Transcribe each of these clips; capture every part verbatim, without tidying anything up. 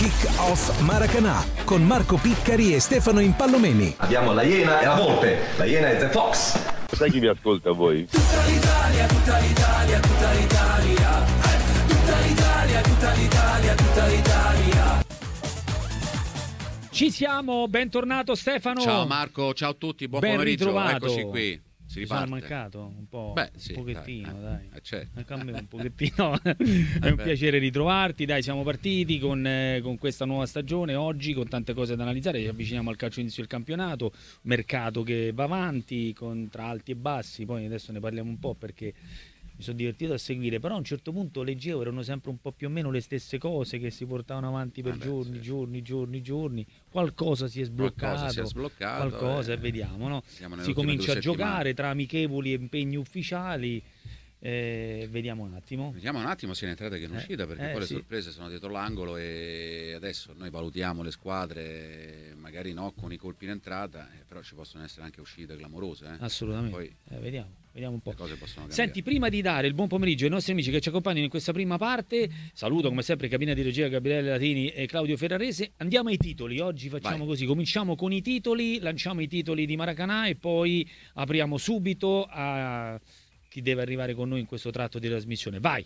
Kick-Off Maracanã con Marco Piccari e Stefano Impallomeni. Abbiamo la Iena e la Volpe. La Iena è The Fox. Sai chi vi ascolta a voi? Tutta l'Italia, tutta l'Italia, tutta l'Italia. Tutta l'Italia, tutta l'Italia, tutta l'Italia. Ci siamo, bentornato Stefano. Ciao Marco, ciao a tutti, buon ben pomeriggio. Ritrovato. Eccoci qui. Si Ci riparte. sono mancato un po', Beh, sì, un pochettino, dai. dai. Eh, certo. Anche a me un pochettino. È un piacere ritrovarti. Dai, siamo partiti con, eh, con questa nuova stagione oggi, con tante cose da analizzare. Ci avviciniamo al calcio inizio del campionato, mercato che va avanti con tra alti e bassi. Poi adesso ne parliamo un po' perché mi sono divertito a seguire, però a un certo punto leggevo erano sempre un po' più o meno le stesse cose che si portavano avanti per Ah beh, giorni, sì. giorni, giorni, giorni. Qualcosa si è sbloccato, Qualcosa si è sbloccato, qualcosa eh. e vediamo, no? Siamo nelle Si ultime comincia due a giocare settimane. tra amichevoli e impegni ufficiali. Eh, vediamo un attimo. Vediamo un attimo sia in entrata che in Eh, uscita, perché eh, poi le sì. sorprese sono dietro l'angolo e adesso noi valutiamo le squadre, magari no con i colpi in entrata, eh, però ci possono essere anche uscite clamorose. Eh. Assolutamente. Poi Eh, vediamo, vediamo un po'. le cose possono cambiare. Senti, prima di dare il buon pomeriggio ai nostri amici che ci accompagnano in questa prima parte, saluto come sempre cabina di regia Gabriele Latini e Claudio Ferrarese. Andiamo ai titoli. Oggi facciamo Vai. così: cominciamo con i titoli, lanciamo i titoli di Maracanã e poi apriamo subito a chi deve arrivare con noi in questo tratto di trasmissione. Vai!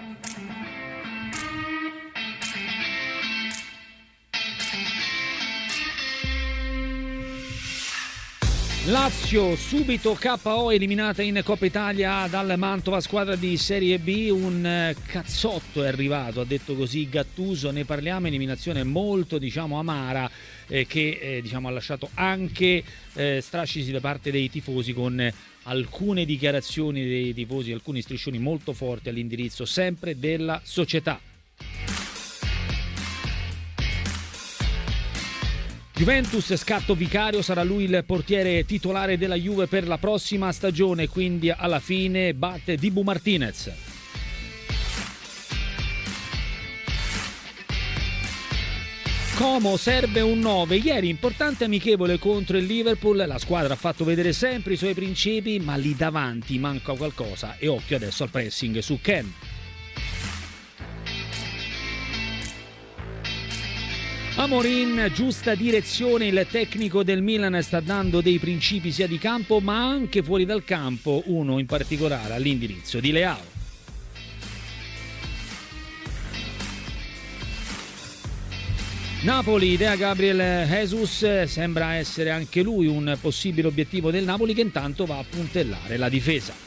Lazio subito K O eliminata in Coppa Italia dal Mantova, squadra di Serie B. Un eh, cazzotto è arrivato, ha detto così Gattuso. Ne parliamo, eliminazione molto diciamo amara eh, che eh, diciamo ha lasciato anche eh, strascichi da parte dei tifosi, con eh, alcune dichiarazioni dei tifosi, alcuni striscioni molto forti all'indirizzo sempre della società. Juventus, scatto Vicario, sarà lui il portiere titolare della Juve per la prossima stagione, quindi alla fine batte Dibu Martinez. Como, serve un nove. Ieri importante amichevole contro il Liverpool, la squadra ha fatto vedere sempre i suoi principi, ma lì davanti manca qualcosa e occhio adesso al pressing su Ken. Amorin, giusta direzione, il tecnico del Milan sta dando dei principi sia di campo ma anche fuori dal campo, uno in particolare all'indirizzo di Leao. Napoli, idea Gabriel Jesus, sembra essere anche lui un possibile obiettivo del Napoli che intanto va a puntellare la difesa.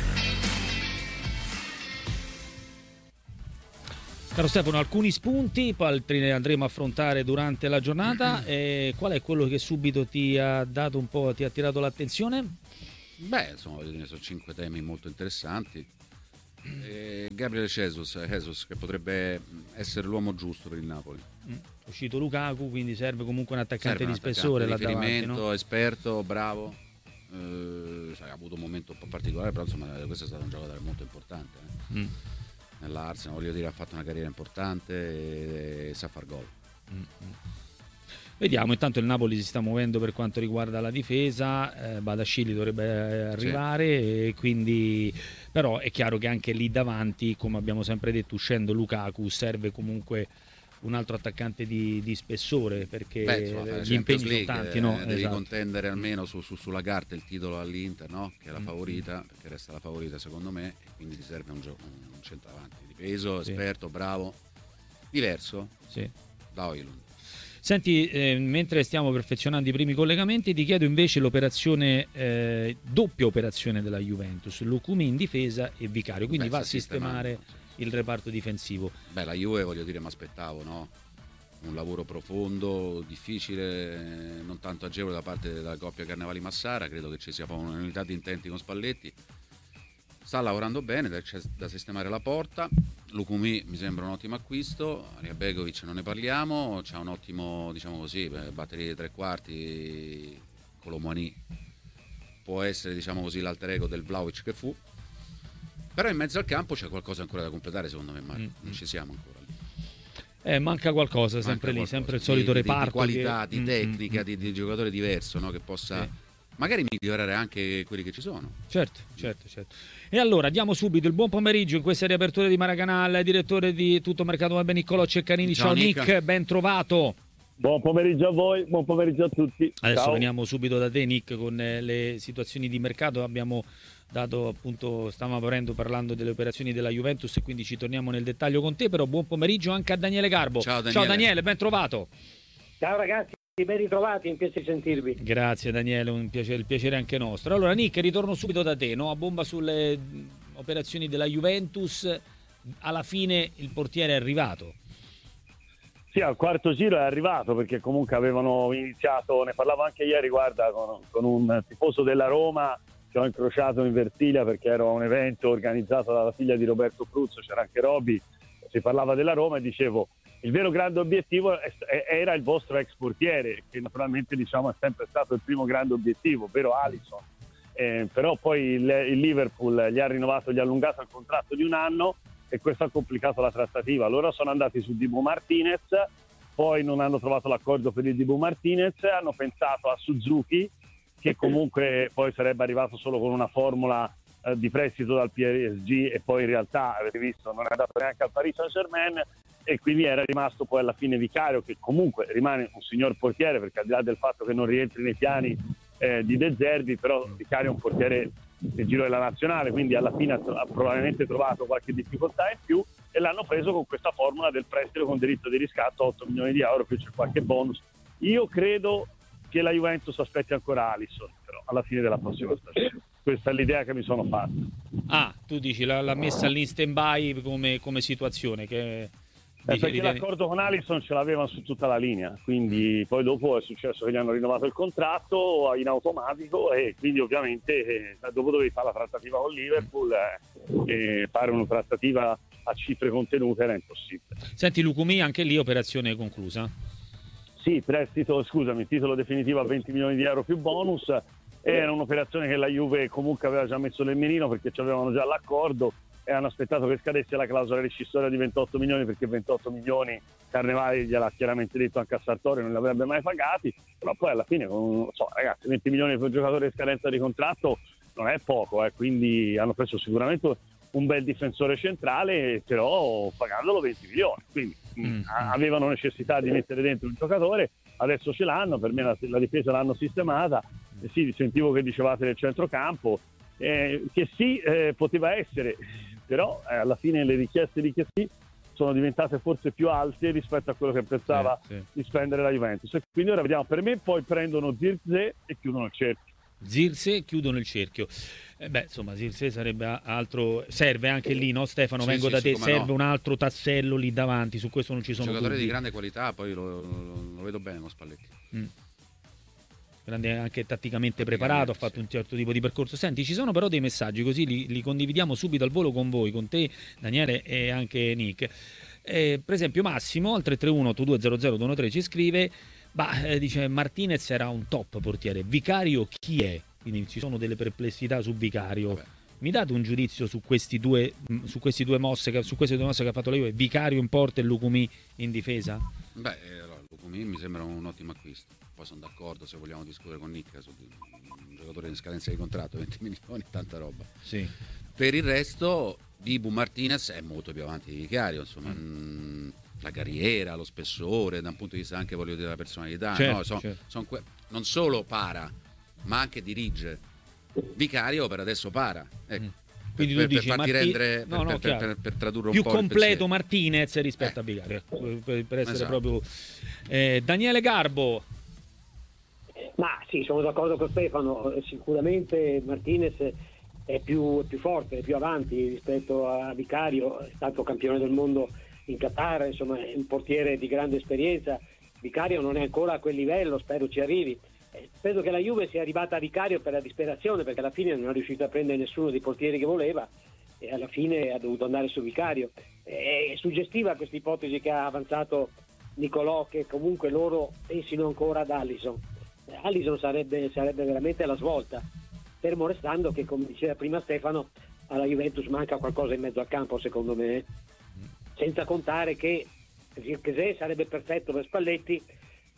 Caro Stefano, alcuni spunti, poi altri ne andremo a affrontare durante la giornata. E qual è quello che subito ti ha dato un po', ti ha attirato l'attenzione? Beh, insomma, ne sono cinque temi molto interessanti. Eh, Gabriel Jesus, Jesus, che potrebbe essere l'uomo giusto per il Napoli. Mm. È uscito Lukaku, quindi serve comunque un attaccante Serve un di spessore là attaccante di davanti, riferimento, no? esperto, bravo. Eh, ha avuto un momento un po' particolare, però insomma questo è stato un giocatore molto importante. Eh. Mm. Nell'Arsenal, voglio dire, ha fatto una carriera importante e, e sa far gol. Mm-hmm. Vediamo, intanto il Napoli si sta muovendo per quanto riguarda la difesa, eh, Badascili dovrebbe eh, arrivare, sì. E quindi però è chiaro che anche lì davanti, come abbiamo sempre detto, uscendo Lukaku, serve comunque un altro attaccante di, di spessore, perché Beh, insomma, gli impegni League, sono tanti, eh, no? Devi Esatto. contendere almeno su, su, sulla carta il titolo all'Inter, no? Che è la Mm-hmm. favorita, perché resta la favorita secondo me, e quindi ti serve un, gio- un centravanti di peso, Sì. esperto, bravo, diverso Sì. da Højlund. Senti, eh, mentre stiamo perfezionando i primi collegamenti, ti chiedo invece l'operazione, eh, doppia operazione della Juventus, Lukumi in difesa e Vicario, quindi Beh, va a sta sistemare sistemando, sì. il reparto difensivo. Beh, la Juve, voglio dire, mi aspettavo, no? Un lavoro profondo, difficile, eh, non tanto agevole da parte della coppia Carnevali-Massara, credo che ci sia un'unità di intenti con Spalletti. Sta lavorando bene, c'è da sistemare la porta. Lukumi mi sembra un ottimo acquisto, Riabegovic non ne parliamo, c'ha un ottimo, diciamo così, batteria di tre quarti, Colomani può essere, diciamo così, l'alter ego del Vlahovic che fu, però in mezzo al campo c'è qualcosa ancora da completare, secondo me, Marco. Mm. Non ci siamo ancora lì. Eh, manca qualcosa, Manca sempre lì, qualcosa. sempre il solito di, reparto. di qualità, che... di mm, tecnica, mm, di, di giocatore diverso, no? Che possa sì. magari migliorare anche quelli che ci sono. Certo, certo, certo. E allora diamo subito il buon pomeriggio in questa riapertura di Maracanã al direttore di Tutto Mercato Web Niccolò Ceccarini. Ciao, Ciao Nick. Nick, ben trovato. Buon pomeriggio a voi, buon pomeriggio a tutti. Adesso Ciao. veniamo subito da te, Nick, con le situazioni di mercato. Abbiamo dato appunto, stavamo aprendo parlando delle operazioni della Juventus e quindi ci torniamo nel dettaglio con te, però buon pomeriggio anche a Daniele Garbo. Ciao Daniele, Ciao, Daniele, ben trovato. Ciao ragazzi, ben ritrovati, un piacere sentirvi. Grazie Daniele, un piacere, il piacere anche nostro. Allora Nick, ritorno subito da te, no? A bomba sulle operazioni della Juventus, alla fine il portiere è arrivato. Sì, al quarto giro è arrivato perché comunque avevano iniziato, ne parlavo anche ieri, guarda, con, con un tifoso della Roma che ho incrociato in Vertiglia perché era un evento organizzato dalla figlia di Roberto Cruzzo, c'era anche Roby, si parlava della Roma e dicevo il vero grande obiettivo è, è, era il vostro ex portiere, che naturalmente diciamo è sempre stato il primo grande obiettivo, ovvero Alisson. Eh, però poi il, il Liverpool gli ha rinnovato, gli ha allungato il contratto di un anno e questo ha complicato la trattativa. Loro sono andati su Dibu Martinez, poi non hanno trovato l'accordo per il Dibu Martinez, hanno pensato a Suzuki, che comunque poi sarebbe arrivato solo con una formula eh, di prestito dal P S G e poi in realtà, avete visto, non è andato neanche al Paris Saint-Germain e quindi era rimasto poi alla fine Vicario, che comunque rimane un signor portiere, perché al di là del fatto che non rientri nei piani eh, di De Zerbi, però Vicario è un portiere del giro della nazionale, quindi alla fine ha, ha probabilmente trovato qualche difficoltà in più e l'hanno preso con questa formula del prestito con diritto di riscatto, otto milioni di euro, più c'è qualche bonus. Io credo che la Juventus aspetti ancora Alisson, però alla fine della prossima stagione. Questa è l'idea che mi sono fatta. Ah, tu dici l'ha, l'ha messa lì in stand-by come, come situazione che... Eh, perché ritieni... l'accordo con Alisson ce l'avevano su tutta la linea, quindi poi dopo è successo che gli hanno rinnovato il contratto in automatico e quindi ovviamente eh, dopo dovevi fare la trattativa con Liverpool eh, e fare una trattativa a cifre contenute era impossibile. Senti Lucumi, anche lì operazione conclusa? Sì, prestito, scusami, titolo definitivo a venti milioni di euro più bonus, era un'operazione che la Juve comunque aveva già messo nel mirino perché avevano già l'accordo e hanno aspettato che scadesse la clausola rescissoria di ventotto milioni perché ventotto milioni Carnevali gliel'ha chiaramente detto anche a Sartori, non li avrebbe mai pagati, però poi alla fine non so, ragazzi, venti milioni per un giocatore di scadenza di contratto non è poco, eh, quindi hanno preso sicuramente un bel difensore centrale, però pagandolo venti milioni, quindi mm. a- avevano necessità di mettere dentro un giocatore, adesso ce l'hanno, per me la, la difesa l'hanno sistemata, e sì, sentivo che dicevate del centrocampo, eh, che sì, eh, poteva essere, però eh, alla fine le richieste di che sì sono diventate forse più alte rispetto a quello che pensava eh, sì. di spendere la Juventus, e quindi ora vediamo, per me poi prendono Zirkzee e chiudono il cerchio. Zirkzee, chiudono il cerchio. Eh beh, insomma, Zirkzee sarebbe altro, serve anche lì, no Stefano? Sì, Vengo sì, da sì, te, serve no. un altro tassello lì davanti, su questo non ci sono giocatore dubbi. di grande qualità, poi lo, lo, lo vedo bene lo Spalletti. Mm. Grande anche tatticamente preparato, ha fatto sì. un certo tipo di percorso. Senti, ci sono però dei messaggi, così li, li condividiamo subito al volo con voi, con te Daniele e anche Nick. Eh, per esempio Massimo al tre tre uno otto due zero zero due uno tre ci scrive, bah, eh, dice Martinez era un top portiere, Vicario chi è? Quindi ci sono delle perplessità su Vicario. Vabbè. Mi date un giudizio su questi due su questi due mosse che, su queste due mosse che ha fatto la Juve, Vicario in porta e Lucumi in difesa? Beh, allora, Lucumi mi sembra un ottimo acquisto. Poi sono d'accordo se vogliamo discutere con Nick su un giocatore in scadenza di contratto, venti milioni, tanta roba. Sì. Per il resto, Dibu Martinez è molto più avanti di Vicario, insomma, mm. mh, la carriera, lo spessore, da un punto di vista anche voglio dire della personalità, certo, no? Son, certo. son que- non solo para, ma anche dirige. Vicario per adesso para, ecco. Mm. Quindi per, tu dici per farti Marti... rendere no, no, per, per, per, per tradurre un più po' completo Martinez rispetto eh. a Vicario, per, per essere Esatto. proprio eh, Daniele Garbo. Ma sì, sono d'accordo con Stefano, sicuramente Martinez è più, è più forte, è più avanti rispetto a Vicario, è stato campione del mondo in Qatar, insomma è un portiere di grande esperienza. Vicario non è ancora a quel livello, spero ci arrivi. Eh, penso che la Juve sia arrivata a Vicario per la disperazione, perché alla fine non è riuscito a prendere nessuno dei portieri che voleva e alla fine ha dovuto andare su Vicario. È suggestiva questa ipotesi che ha avanzato Niccolò, che comunque loro pensino ancora ad Alisson. Alisson sarebbe, sarebbe veramente la svolta, fermo restando che, come diceva prima Stefano, alla Juventus manca qualcosa in mezzo al campo, secondo me, senza contare che Zirkzee sarebbe perfetto per Spalletti,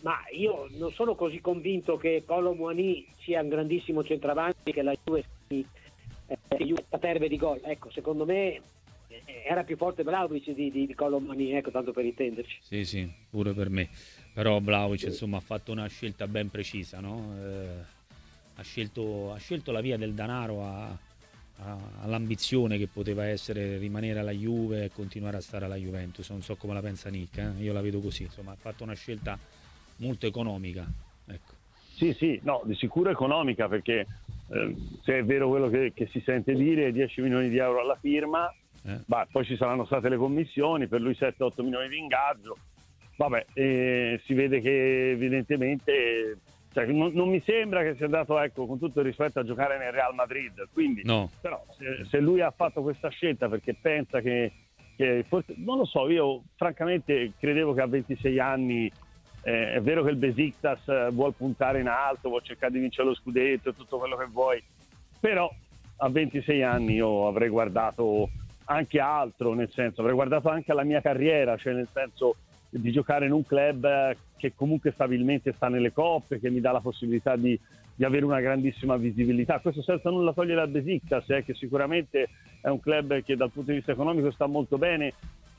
ma io non sono così convinto che Kolo Muani sia un grandissimo centravanti, che la Juve si eh, caterve di gol. Ecco, secondo me era più forte Vlahovic di, di, di Kolo Muani, ecco, tanto per intenderci. Sì, sì, pure per me. Però Vlahovic insomma ha fatto una scelta ben precisa, no? Eh, ha scelto, ha scelto la via del denaro a, a, all'ambizione che poteva essere rimanere alla Juve e continuare a stare alla Juventus. Non so come la pensa Nick, eh? Io la vedo così, insomma ha fatto una scelta molto economica, ecco. Sì, sì, no, di sicuro economica, perché eh, se è vero quello che, che si sente dire, dieci milioni di euro alla firma, eh. bah, poi ci saranno state le commissioni, per lui sette otto milioni di ingaggio, vabbè, eh, si vede che evidentemente, cioè, non, non mi sembra che sia andato, ecco, con tutto il rispetto, a giocare nel Real Madrid, quindi no. Però se, se lui ha fatto questa scelta perché pensa che, che forse, non lo so, io francamente credevo che a ventisei anni Eh, è vero che il Besiktas eh, vuol puntare in alto, vuol cercare di vincere lo scudetto e tutto quello che vuoi, però a ventisei anni io avrei guardato anche altro, nel senso avrei guardato anche alla mia carriera, cioè nel senso di giocare in un club eh, che comunque stabilmente sta nelle coppe, che mi dà la possibilità di, di avere una grandissima visibilità. Questo senza nulla togliere al Besiktas, eh, che sicuramente è un club che dal punto di vista economico sta molto bene,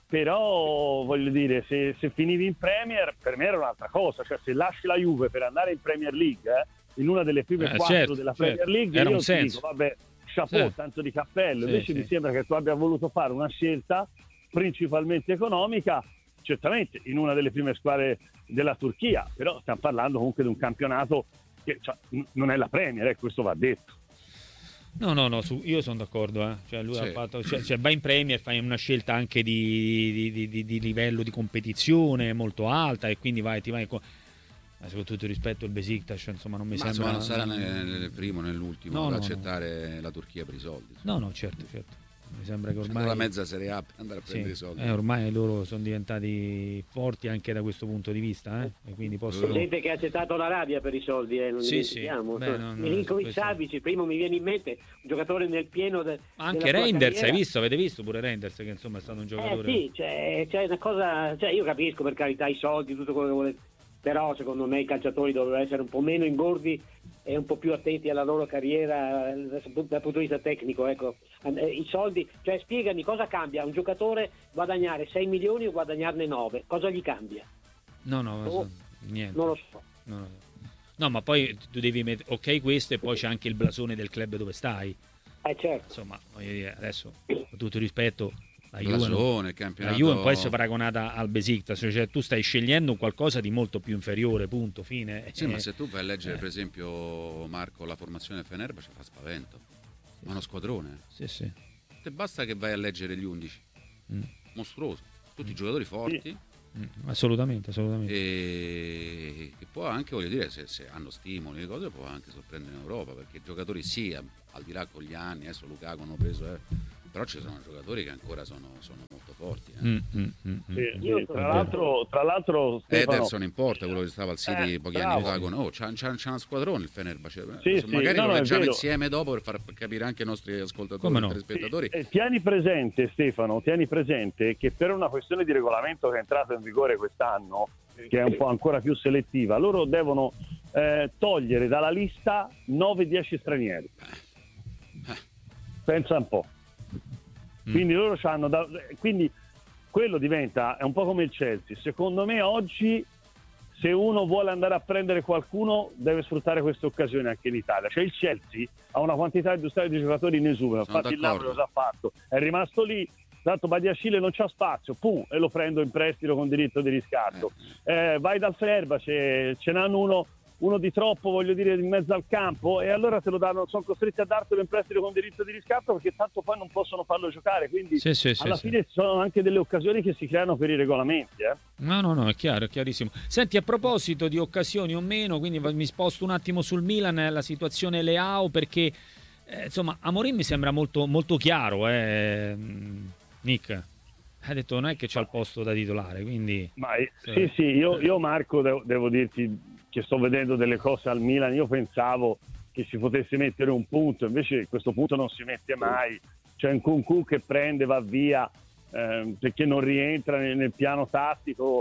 però voglio dire, se, se finivi in Premier per me era un'altra cosa, cioè se lasci la Juve per andare in Premier League, eh, in una delle prime eh, quattro certo, della certo. Premier League, era io un ti senso. dico, vabbè, chapeau, certo. tanto di cappello, Sì, invece sì. mi sembra che tu abbia voluto fare una scelta principalmente economica, certamente in una delle prime squadre della Turchia, però stiamo parlando comunque di un campionato che cioè, n- non è la Premier, eh, questo va detto. No, no, no, su, io sono d'accordo. Eh. Cioè, lui Sì. ha fatto, cioè, cioè, vai in Premier, fai una scelta anche di, di, di, di, di livello di competizione molto alta e quindi vai, ti vai con... Ma con tutto il rispetto il Besiktas, insomma, non mi Ma sembra... insomma, non sarà nel, nel primo, nell'ultimo No, ad no, accettare no. la Turchia per i soldi. No, no, certo, certo. Mi sembra che Ormai... ormai... la mezza Serie A per andare a prendere sì, i soldi. eh, ormai loro sono diventati forti anche da questo punto di vista, eh? E quindi possono... Gente che ha accettato l'Arabia per i soldi, eh, non Sì, dimentichiamo. sì. Beh, non- Milinkovic questo- Savic, il primo mi viene in mente, un giocatore nel pieno de, Anche della sua Reinders, carriera. hai visto? Avete visto pure Reinders che insomma è stato un Eh giocatore... sì, c'è, c'è una cosa, cioè io capisco per carità i soldi, tutto quello che volete, però secondo me i calciatori dovrebbero essere un po' meno ingordi e un po' più attenti alla loro carriera eh, dal punto di vista tecnico, ecco. Eh, I soldi, cioè spiegami cosa cambia un giocatore guadagnare sei milioni o guadagnarne nove, cosa gli cambia? No, no, Oh, niente. Non lo so. No, no. No, ma poi tu devi mettere, ok, questo e poi c'è anche il blasone del club dove stai. Eh certo. Insomma, voglio dire, adesso, con tutto il rispetto, la Juve, Blasone, non, il campionato... la Juve non può essere paragonata al Besiktas, cioè tu stai scegliendo qualcosa di molto più inferiore, punto, fine. Sì, eh, ma se tu vai a leggere eh. per esempio, Marco, la formazione del Fenerbahce fa spavento. Ma uno squadrone. Sì, sì. Te basta che vai a leggere gli undici. Mm. Mostruoso. Tutti i giocatori forti. Sì. Mm, assolutamente, assolutamente. E che può anche, voglio dire, se, se hanno stimoli e cose, può anche sorprendere in Europa, perché i giocatori sì, al di là con gli anni, adesso Lukaku hanno preso, eh, però ci sono giocatori che ancora sono, sono molto forti. Eh. Mm, mm, mm, mm. Sì, Io sì, sono tra l'altro, tra l'altro Stefano, Ederson in porta, quello che stava al City Eh, pochi bravo. anni fa con oh, c'ha, c'ha, c'ha una squadrone il Fenerbahce. Sì, Adesso sì, magari no, lo no, è leggiamo vero. insieme dopo per far capire anche ai nostri ascoltatori Come e no? telespettatori. E tieni presente, Stefano, tieni presente che per una questione di regolamento che è entrato in vigore quest'anno, che è un po' ancora più selettiva, loro devono eh, togliere dalla lista nove dieci stranieri. Pensa un po'. Quindi loro c'hanno da, quindi quello diventa, è un po' come il Chelsea. Secondo me oggi, se uno vuole andare a prendere qualcuno, deve sfruttare queste occasioni anche in Italia. Cioè il Chelsea ha una quantità industriale di giocatori in esubero, Sono infatti il Napoli d'accordo. lo sa fatto, è rimasto lì, tanto Badiashile non c'ha spazio, pum, e lo prendo in prestito con diritto di riscatto. Eh, vai dal Fenerbahce, ce n'hanno uno uno di troppo, voglio dire, in mezzo al campo, e allora te lo danno, sono costretti a dartelo in prestito con diritto di riscatto perché tanto poi non possono farlo giocare, quindi Sì, sì, sì, alla sì. fine ci sono anche delle occasioni che si creano per i regolamenti. Eh. No, no, no, è chiaro, è chiarissimo. Senti, a proposito di occasioni o meno, quindi va- mi sposto un attimo sul Milan, la situazione Leao, perché eh, insomma Amorim mi sembra molto, molto chiaro, eh, Nick. Ha detto non è che c'ha il posto da titolare, quindi... Ma eh, sì, sì, io, io Marco devo, devo dirti che sto vedendo delle cose al Milan, io pensavo che si potesse mettere un punto, invece questo punto non si mette mai. C'è un Nkunku che prende, va via, eh, perché non rientra nel, nel piano tattico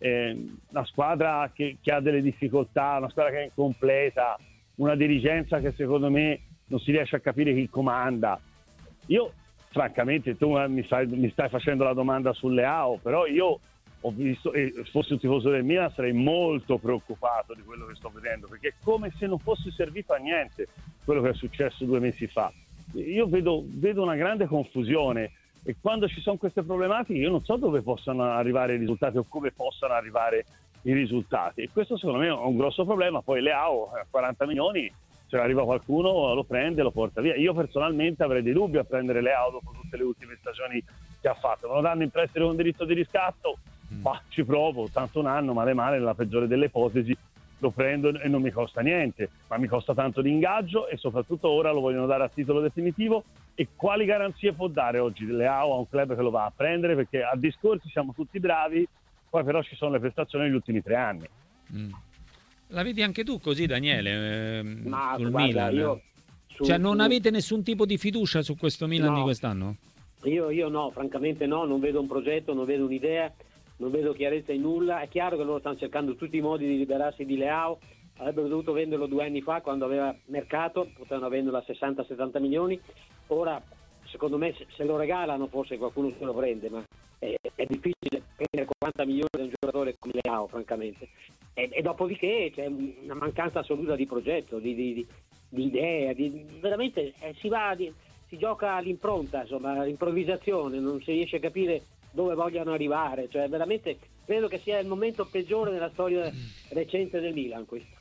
eh, una squadra che, che ha delle difficoltà, una squadra che è incompleta, una dirigenza che secondo me non si riesce a capire chi comanda. Io francamente, tu mi, fai, mi stai facendo la domanda sulle A O, però io ho visto, e se fossi un tifoso del Milan sarei molto preoccupato di quello che sto vedendo, perché è come se non fosse servito a niente quello che è successo due mesi fa. Io vedo, vedo una grande confusione, e quando ci sono queste problematiche io non so dove possano arrivare i risultati o come possano arrivare i risultati, e questo secondo me è un grosso problema. Poi le A O a quaranta milioni, se arriva qualcuno lo prende, lo porta via. Io personalmente avrei dei dubbi a prendere le A O dopo tutte le ultime stagioni che ha fatto. Me lo danno in prestito con diritto di riscatto, bah, ci provo, tanto un anno, male male, nella peggiore delle ipotesi lo prendo e non mi costa niente, ma mi costa tanto di ingaggio, e soprattutto ora lo vogliono dare a titolo definitivo. E quali garanzie può dare oggi le A O a un club che lo va a prendere? Perché a discorsi siamo tutti bravi, poi però ci sono le prestazioni degli ultimi tre anni. Mm. La vedi anche tu così, Daniele, ehm, Ma sul guarda, Milan? io su, Cioè non su... avete nessun tipo di fiducia su questo Milan No. di quest'anno? Io, io no, francamente no, non vedo un progetto, non vedo un'idea, non vedo chiarezza in nulla. È chiaro che loro stanno cercando tutti i modi di liberarsi di Leao, avrebbero dovuto venderlo due anni fa quando aveva mercato, potevano venderlo a sessanta settanta milioni. Ora, secondo me, se, se lo regalano forse qualcuno se lo prende, ma è, è difficile prendere quaranta milioni da un giocatore come Leao, francamente. E, e dopodiché c'è una mancanza assoluta di progetto, di, di, di, di idea, di, veramente eh, si va, di, si gioca all'impronta, insomma, all'improvvisazione, non si riesce a capire dove vogliono arrivare, cioè veramente credo che sia il momento peggiore nella storia recente del Milan questo.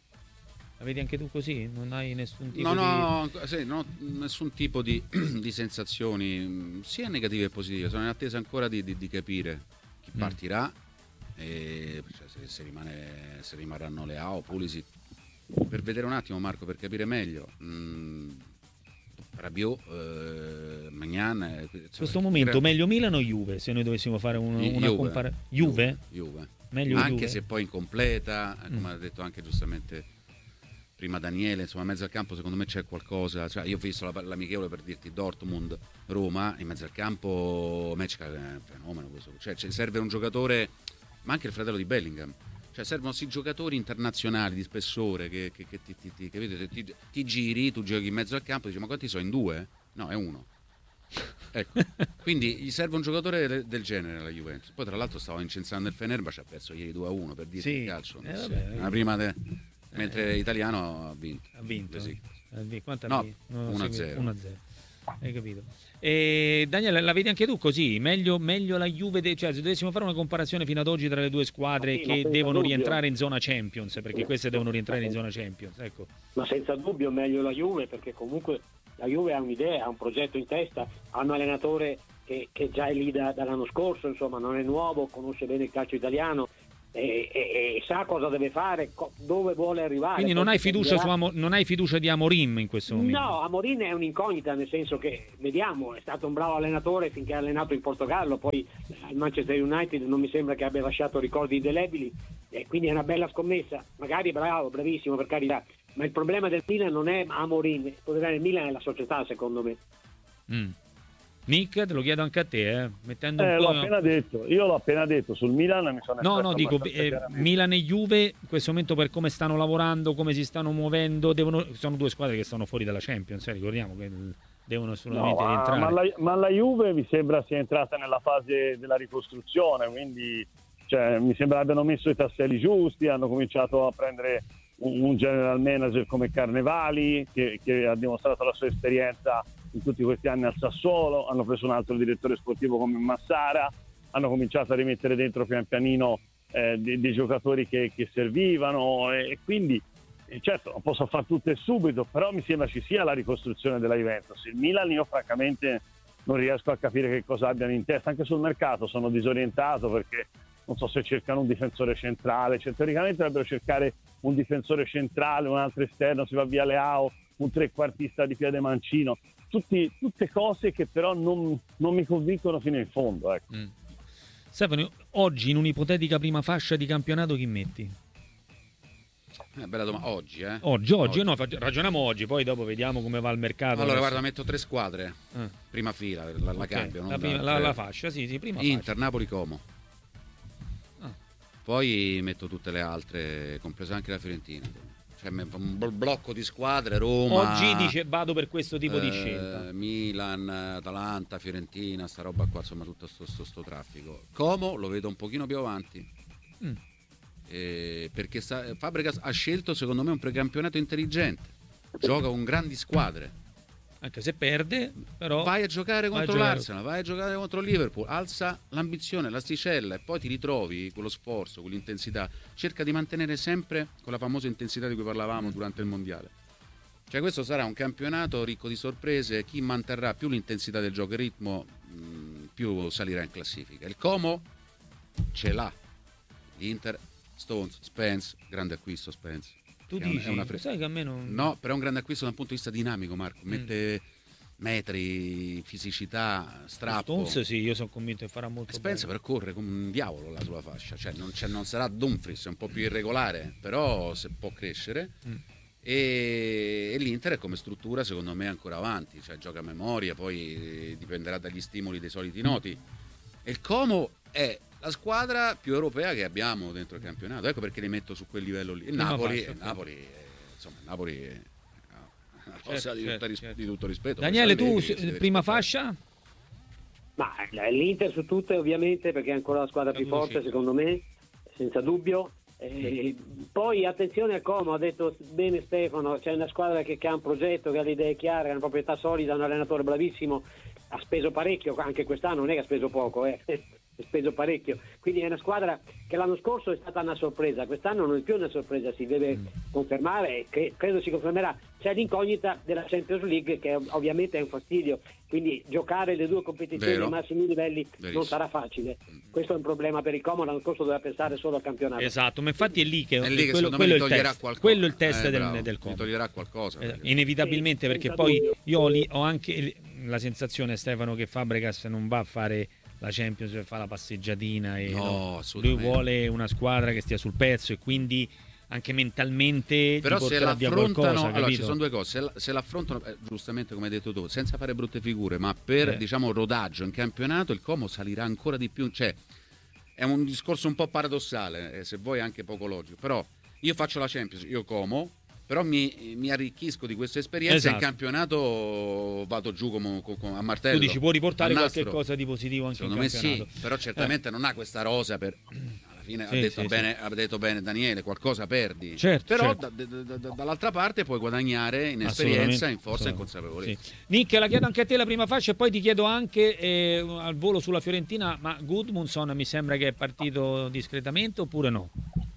La vedi anche tu così? Non hai nessun tipo no, di... no, sì, no, nessun tipo di, di sensazioni, sia negative che positive. Sono in attesa ancora di, di, di capire chi Mm. partirà, e cioè, se, se, rimane, se rimarranno le A O, Pulisic, per vedere un attimo, Marco, per capire meglio. Mm, Rabiot, eh, Magnan, eh, In questo momento meglio Milan o Juve, se noi dovessimo fare un, una Juve. comparazione? Juve? Juve. Meglio Anche Juve? se poi incompleta, come Mm. ha detto anche giustamente prima Daniele, insomma, in mezzo al campo secondo me c'è qualcosa. Cioè, io ho visto la, l'amichevole, per dirti, Dortmund Roma, in mezzo al campo Mecica è un fenomeno questo. Cioè, cioè, serve un giocatore, ma anche il fratello di Bellingham. Cioè, servono sì giocatori internazionali di spessore che, che, che ti, ti, ti, capite? Ti, ti giri, tu giochi in mezzo al campo e dici: ma quanti sono in due? No, è uno. Ecco, quindi gli serve un giocatore del genere alla Juventus. Poi tra l'altro stavo incensando il Fenerbahce, ha perso ieri due a uno, per dirti Sì. il calcio. Eh, Sì. vabbè. La prima de... mentre l'italiano ha vinto. Ha vinto? Sì. Ha vinto. Quanto ha No, vinto? Non lo uno a seguo. zero. uno a zero. Hai capito? E Daniele, la vedi anche tu così? Meglio, meglio la Juve, de- cioè se dovessimo fare una comparazione fino ad oggi tra le due squadre Ma sì, ma che senza devono dubbio. rientrare in zona Champions, perché queste devono rientrare in zona Champions, ecco. Ma senza dubbio meglio la Juve, perché comunque la Juve ha un'idea, ha un progetto in testa, ha un allenatore che, che già è lì da, dall'anno scorso, insomma non è nuovo, conosce bene il calcio italiano e, e, e sa cosa deve fare, co- dove vuole arrivare. Quindi Poi non hai si fiducia su cambierà. Amo- non hai fiducia di Amorim in questo momento? No, Amorim è un'incognita, nel senso che vediamo, è stato un bravo allenatore finché ha allenato in Portogallo, poi al Manchester United non mi sembra che abbia lasciato ricordi indelebili, e quindi è una bella scommessa, magari bravo, bravissimo, per carità, ma il problema del Milan non è Amorim, il problema del Milan è la società, secondo me. Mm. Nick, te lo chiedo anche a te, eh? Mettendo un Eh, po'... l'ho appena detto, io l'ho appena detto, sul Milan mi sono No, espresso no, dico abbastanza eh, chiaramente. Milan e Juve in questo momento, per come stanno lavorando, come si stanno muovendo, devono, sono due squadre che stanno fuori dalla Champions, eh, ricordiamo che l- devono No, assolutamente ma, rientrare. ma, la, ma la Juve mi sembra sia entrata nella fase della ricostruzione, quindi cioè, mi sembra abbiano messo i tasselli giusti, hanno cominciato a prendere un, un general manager come Carnevali che, che ha dimostrato la sua esperienza in tutti questi anni al Sassuolo, hanno preso un altro direttore sportivo come Massara, hanno cominciato a rimettere dentro pian pianino eh, dei, dei giocatori che, che servivano, e, e quindi eh, certo non posso fare tutto e subito, però mi sembra ci sia la ricostruzione della Juventus. Il Milan io francamente non riesco a capire che cosa abbiano in testa, anche sul mercato sono disorientato, perché non so se cercano un difensore centrale, cioè, teoricamente dovrebbero cercare un difensore centrale, un altro esterno, si va via Leao, un trequartista di piede mancino, tutti, tutte cose che però non, non mi convincono fino in fondo, ecco. Mm. Stefano, oggi in un'ipotetica prima fascia di campionato chi metti? Eh, bella domanda. Oggi, eh? Oggi, oggi, no, fa- ragioniamo oggi, poi dopo vediamo come va il mercato. Allora, adesso. guarda, metto tre squadre. Ah. Prima fila, la, la Ok, cambio. non la, prima- da- la- tre. la fascia, sì, sì, prima Inter, fascia. Napoli, Como. Ah. Poi metto tutte le altre, compresa anche la Fiorentina. Cioè un blocco di squadre, Roma. Oggi dice vado per questo tipo eh, di scelta. Milan, Atalanta, Fiorentina, sta roba qua, insomma, tutto sto, sto, sto traffico. Como lo vedo un pochino più avanti. Mm. Eh, perché sta, Fabregas ha scelto, secondo me, un precampionato intelligente. Gioca con grandi squadre. Anche se perde, però vai a giocare contro a l'Arsenal, vai a giocare contro il Liverpool, alza l'ambizione, l'asticella e poi ti ritrovi con lo sforzo, con l'intensità. Cerca di mantenere sempre quella famosa intensità di cui parlavamo durante il mondiale. Cioè questo sarà un campionato ricco di sorprese. Chi manterrà più l'intensità del gioco e il ritmo mh, più salirà in classifica. Il Como ce l'ha. L'Inter, Stones, Spence, grande acquisto Spence. Tu è dici, una, è una fre- sai che a me non... No, però è un grande acquisto da un punto di vista dinamico, Marco. Mette mm. metri, fisicità, strappo. Stones sì, io sono convinto che farà molto Spence bene. percorre come un diavolo là sulla fascia. Cioè non, c'è, non sarà Dumfries, è un po' più irregolare, però se può crescere. Mm. E, e l'Inter è come struttura secondo me ancora avanti. Cioè gioca a memoria, poi dipenderà dagli stimoli dei soliti noti. E il Como è la squadra più europea che abbiamo dentro il campionato, ecco perché li metto su quel livello lì. Il Napoli, fascia, Napoli, eh, insomma, Napoli è una cosa certo, di, certo, ris- certo. di tutto rispetto. Daniele, tu Allegri, prima fascia? Ma l'Inter su tutte ovviamente, perché è ancora la squadra più forte secondo me, senza dubbio. E poi attenzione al Como, ha detto bene Stefano, c'è una squadra che, che ha un progetto, che ha le idee chiare, ha una proprietà solida, un allenatore bravissimo, ha speso parecchio, anche quest'anno non è che ha speso poco, eh. ha speso parecchio, quindi è una squadra che l'anno scorso è stata una sorpresa, quest'anno non è più una sorpresa, si deve mm. confermare e che, credo si confermerà. C'è l'incognita della Champions League che ovviamente è un fastidio, quindi giocare le due competizioni Vero. ai massimi livelli Verissimo. non sarà facile. Questo è un problema per il Como, l'anno scorso doveva pensare solo al campionato. Esatto, ma infatti è lì che, è lì che quello, secondo quello me è il toglierà test, qualcosa. quello è il test eh, del, bravo, del Como. Mi toglierà qualcosa. Eh, inevitabilmente, sì, perché senza poi dubbio. io ho, lì, ho anche la sensazione, Stefano, che Fabregas non va a fare la Champions per fare la passeggiatina e no, no, lui vuole una squadra che stia sul pezzo e quindi anche mentalmente però se l'affrontano, qualcosa, allora ci sono due cose, se, la, se l'affrontano eh, giustamente come hai detto tu, senza fare brutte figure, ma per eh. diciamo rodaggio in campionato, il Como salirà ancora di più. Cioè è un discorso un po' paradossale, eh, se vuoi anche poco logico, però io faccio la Champions, io Como, però mi, mi arricchisco di questa esperienza, esatto. In campionato vado giù come, come a martello. Tu dici può riportare qualche cosa di positivo anche secondo in campionato. Me sì, però certamente eh. non ha questa rosa per... Fine, sì, ha, detto sì, bene, sì. ha detto bene Daniele, qualcosa perdi, certo, però certo. Da, da, da, dall'altra parte puoi guadagnare in esperienza, in forza e in consapevolezza. Sì. Nick, la chiedo anche a te la prima fascia e poi ti chiedo anche eh, al volo sulla Fiorentina, ma Gudmundsson mi sembra che è partito discretamente oppure no?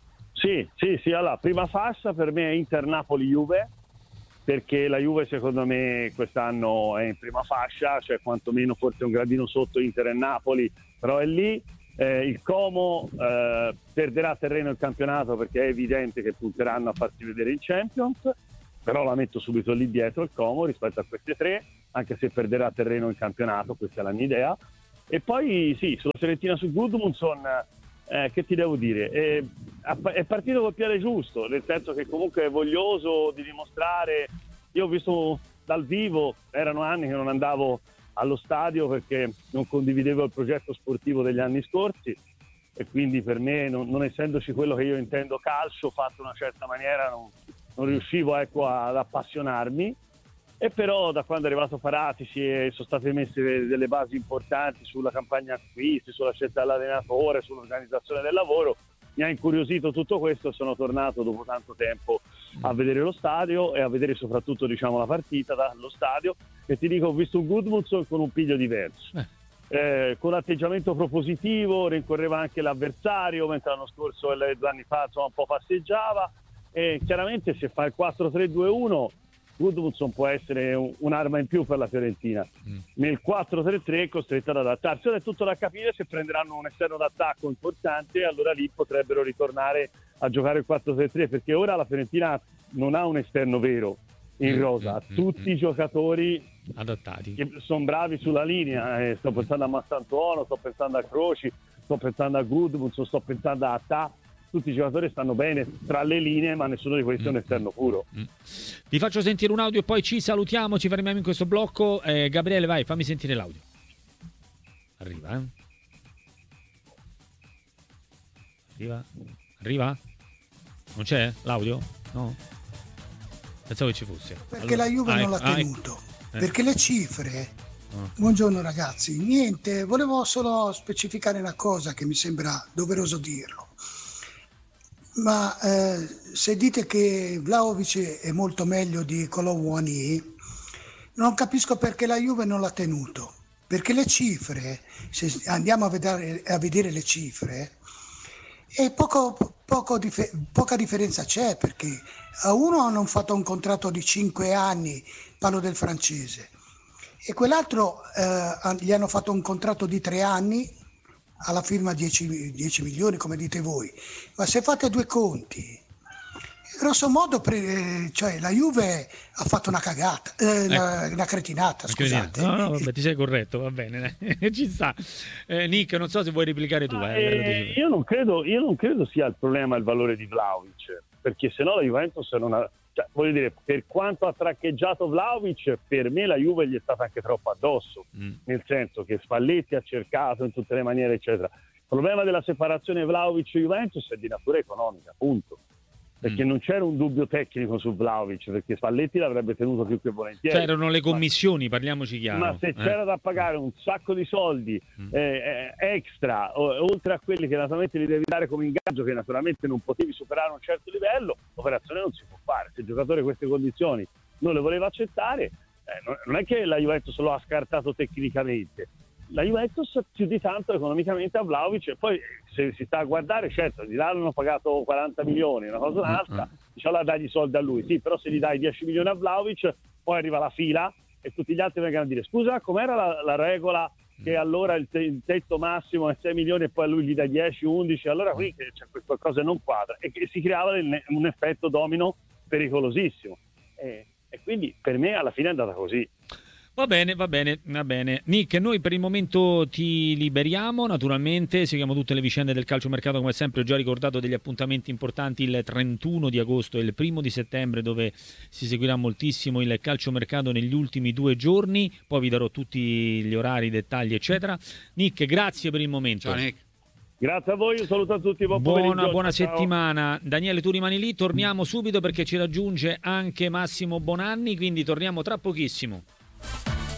Sì, sì, sì, allora prima fascia per me è Inter-Napoli-Juve, perché la Juve secondo me quest'anno è in prima fascia, cioè quantomeno forse un gradino sotto Inter e Napoli, però è lì. Eh, il Como eh, perderà terreno il campionato perché è evidente che punteranno a farsi vedere in Champions, però la metto subito lì dietro il Como rispetto a queste tre, anche se perderà terreno il campionato, questa è la mia idea. E poi sì, sulla Fiorentina su Gudmundsson, eh, che ti devo dire, è, è partito col piede giusto, nel senso che comunque è voglioso di dimostrare. Io ho visto dal vivo, erano anni che non andavo allo stadio perché non condividevo il progetto sportivo degli anni scorsi e quindi per me, non, non essendoci quello che io intendo calcio fatto in una certa maniera, non, non riuscivo ecco, ad appassionarmi. E però da quando è arrivato Paratici e sono state messe delle basi importanti sulla campagna acquisti, sulla scelta dell'allenatore, sull'organizzazione del lavoro, mi ha incuriosito tutto questo e sono tornato dopo tanto tempo a vedere lo stadio e a vedere soprattutto diciamo la partita dallo stadio, e ti dico ho visto un Gudmundsson con un piglio diverso, eh. Eh, con atteggiamento propositivo, rincorreva anche l'avversario mentre l'anno scorso e due anni fa insomma, un po' passeggiava, e chiaramente se fa il quattro tre due uno Gudmundsson può essere un, un'arma in più per la Fiorentina. Mm. Nel quattro tre tre è costretta ad adattarsi. Ora è tutto da capire se prenderanno un esterno d'attacco importante, allora lì potrebbero ritornare a giocare il quattro tre tre, perché ora la Fiorentina non ha un esterno vero in rosa, ha tutti mm. i giocatori adattati che sono bravi sulla linea, eh, sto pensando a Massantuono, sto pensando a Croci, sto pensando a Gudmundsson, sto pensando a Attà. Tutti i giocatori stanno bene tra le linee, ma nessuno di questi è un esterno puro. Mm. Vi faccio sentire un audio e poi ci salutiamo, ci fermiamo in questo blocco. Eh, Gabriele, vai, fammi sentire l'audio. Arriva, eh? Arriva? Arriva? Non c'è l'audio? No? Pensavo che ci fosse. Perché allora, la Juve ah, non l'ha ah, tenuto. eh. Perché le cifre... Oh. Buongiorno ragazzi, niente, volevo solo specificare una cosa che mi sembra doveroso dirlo. Ma eh, se dite che Vlahovic è molto meglio di Kolo-Muani, non capisco perché la Juve non l'ha tenuto. Perché le cifre, se andiamo a vedere, a vedere le cifre, e poco, poco dif- poca differenza c'è, perché a uno hanno fatto un contratto di cinque anni, parlo del francese, e quell'altro eh, gli hanno fatto un contratto di tre anni alla firma dieci milioni, come dite voi. Ma se fate due conti, grosso modo pre- cioè, la Juve ha fatto una cagata, eh, ecco. una, una cretinata, scusate. No, no, vabbè, ti sei corretto, va bene, ci sta. Eh, Nick, non so se vuoi replicare tu. Ah, eh, eh, io, non credo, io non credo sia il problema il valore di Vlahovic, perché se no la Juventus non ha... Cioè, voglio dire, per quanto ha traccheggiato Vlahovic, per me la Juve gli è stata anche troppo addosso, mm. nel senso che Spalletti ha cercato in tutte le maniere, eccetera. Il problema della separazione Vlahovic-Juventus è di natura economica, punto. Perché mm. non c'era un dubbio tecnico su Vlahovic, perché Spalletti l'avrebbe tenuto più che volentieri. C'erano le commissioni, ma, parliamoci chiaro. Ma se eh. c'era da pagare un sacco di soldi mm. eh, eh, extra, o, oltre a quelli che naturalmente li devi dare come ingaggio, che naturalmente non potevi superare un certo livello, l'operazione non si può fare. Se il giocatore queste condizioni non le voleva accettare, eh, non, non è che la Juventus lo ha scartato tecnicamente. La Juventus più di tanto economicamente a Vlahovic, e poi se si sta a guardare, certo, di là hanno pagato quaranta milioni, una cosa un'altra, mm-hmm. diciamo la dai i soldi a lui, sì, però se gli dai dieci milioni a Vlahovic, poi arriva la fila e tutti gli altri vengono a dire scusa, com'era la, la regola che allora il, te- il tetto massimo è sei milioni e poi a lui gli dai dieci, undici, allora qui c'è qualcosa che non quadra, e che si creava un effetto domino pericolosissimo, e, e quindi per me alla fine è andata così. Va bene, va bene, va bene. Nick, noi per il momento ti liberiamo, naturalmente seguiamo tutte le vicende del calciomercato, come sempre ho già ricordato degli appuntamenti importanti il trentuno di agosto e il primo di settembre, dove si seguirà moltissimo il calciomercato negli ultimi due giorni, poi vi darò tutti gli orari, i dettagli eccetera. Nick, grazie per il momento. Ciao Nick. Grazie a voi, un saluto a tutti, buon buona, buona ciao. settimana. Daniele, tu rimani lì, torniamo subito perché ci raggiunge anche Massimo Bonanni, quindi torniamo tra pochissimo.